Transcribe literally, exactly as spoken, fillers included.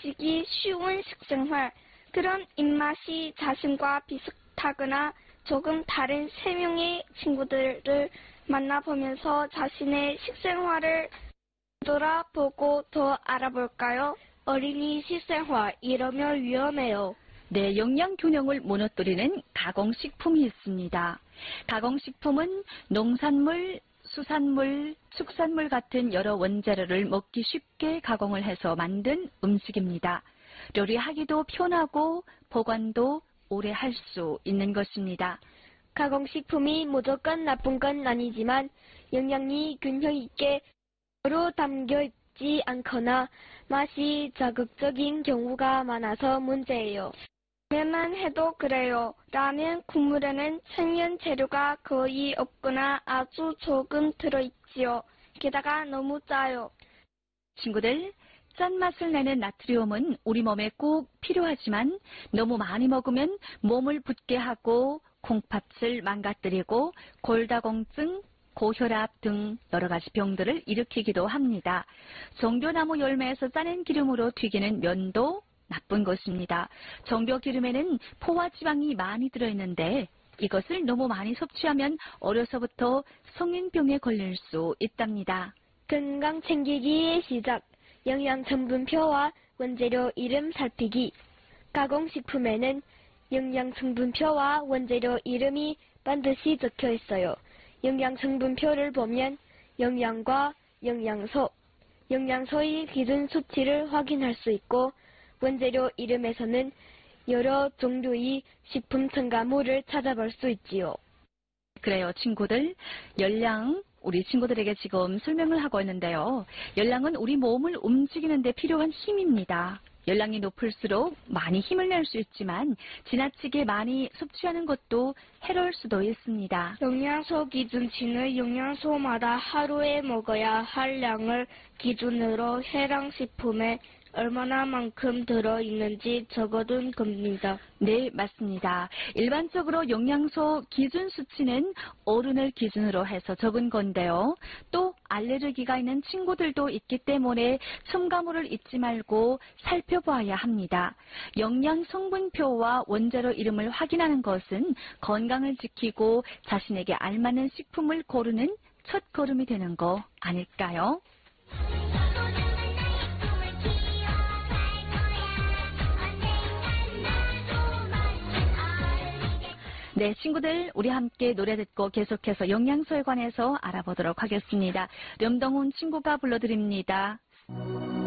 마시기 쉬운 식생활, 그런 입맛이 자신과 비슷하거나 조금 다른 세 명의 친구들을 만나보면서 자신의 식생활을 돌아보고 더 알아볼까요? 어린이 식생활, 이러면 위험해요. 네, 영양균형을 무너뜨리는 가공식품이 있습니다. 가공식품은 농산물, 수산물, 축산물 같은 여러 원재료를 먹기 쉽게 가공을 해서 만든 음식입니다. 요리하기도 편하고 보관도 오래 할 수 있는 것입니다. 가공식품이 무조건 나쁜 건 아니지만 영양이 균형 있게 로 담겨 있지 않거나 맛이 자극적인 경우가 많아서 문제예요. 라면만 해도 그래요. 라면 국물에는 천연 재료가 거의 없거나 아주 조금 들어있지요. 게다가 너무 짜요. 친구들, 짠맛을 내는 나트륨은 우리 몸에 꼭 필요하지만 너무 많이 먹으면 몸을 붓게 하고 콩팥을 망가뜨리고 골다공증, 고혈압 등 여러 가지 병들을 일으키기도 합니다. 정벼나무 열매에서 짜낸 기름으로 튀기는 면도 나쁜 것입니다. 정벼 기름에는 포화지방이 많이 들어있는데 이것을 너무 많이 섭취하면 어려서부터 성인병에 걸릴 수 있답니다. 건강 챙기기의 시작, 영양성분표와 원재료 이름 살피기. 가공식품에는 영양성분표와 원재료 이름이 반드시 적혀 있어요. 영양성분표를 보면 영양과 영양소, 영양소의 기준 수치를 확인할 수 있고 원재료 이름에서는 여러 종류의 식품 첨가물을 찾아볼 수 있지요. 그래요, 친구들. 열량, 우리 친구들에게 지금 설명을 하고 있는데요. 열량은 우리 몸을 움직이는 데 필요한 힘입니다. 열량이 높을수록 많이 힘을 낼 수 있지만 지나치게 많이 섭취하는 것도 해로울 수도 있습니다. 영양소 기준치는 영양소마다 하루에 먹어야 할 양을 기준으로 해당 식품에 얼마나 만큼 들어있는지 적어둔 겁니다. 네, 맞습니다. 일반적으로 영양소 기준 수치는 어른을 기준으로 해서 적은 건데요. 또 알레르기가 있는 친구들도 있기 때문에 첨가물을 잊지 말고 살펴봐야 합니다. 영양 성분표와 원재료 이름을 확인하는 것은 건강을 지키고 자신에게 알맞는 식품을 고르는 첫 걸음이 되는 거 아닐까요? 네, 친구들, 우리 함께 노래 듣고 계속해서 영양소에 관해서 알아보도록 하겠습니다. 렴동훈 친구가 불러드립니다.